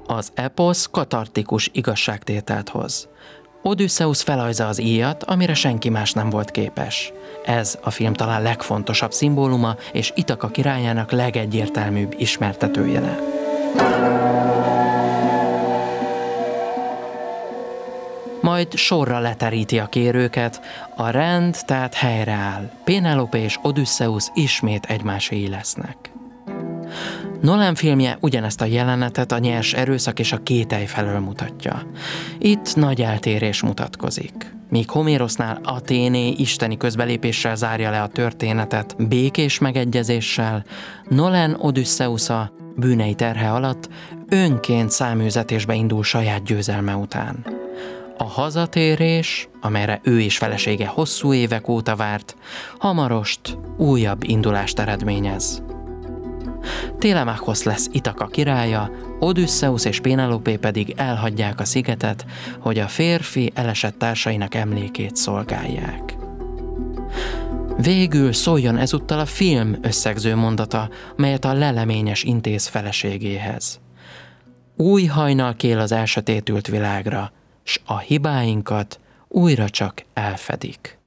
Az eposz katartikus igazságtételt hoz. Odüsszeusz felajza az íjat, amire senki más nem volt képes. Ez a film talán legfontosabb szimbóluma, és Ithaka királyának legegyértelműbb ismertetőjele. Majd sorra leteríti a kérőket, a rend tehát helyreáll. Pénelope és Odüsszeusz ismét egymáséi lesznek. Nolan filmje ugyanezt a jelenetet a nyers erőszak és a kételj felől mutatja. Itt nagy eltérés mutatkozik. Míg Homérosznál Athéné isteni közbelépéssel zárja le a történetet békés megegyezéssel, Nolan Odüsszeusza bűnei terhe alatt önként száműzetésbe indul saját győzelme után. A hazatérés, amelyre ő és felesége hosszú évek óta várt, hamarost újabb indulást eredményez. Télemakhosz lesz Ithaka királya, Odüsszeusz és Pénelope pedig elhagyják a szigetet, hogy a férfi elesett társainak emlékét szolgálják. Végül szóljon ezúttal a film összegző mondata, melyet a leleményes intéz feleségéhez. Új hajnal kél az elsötétült világra, s a hibáinkat újra csak elfedik.